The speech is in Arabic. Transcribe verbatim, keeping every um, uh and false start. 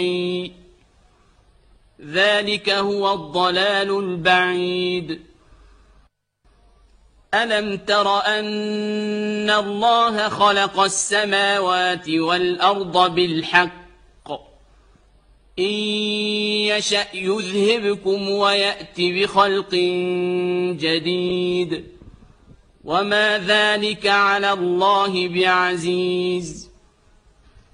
ذلك هو الضلال البعيد ألم تر أن الله خلق السماوات والأرض بالحق إن يشأ يذهبكم ويأت بخلق جديد وما ذلك على الله بعزيز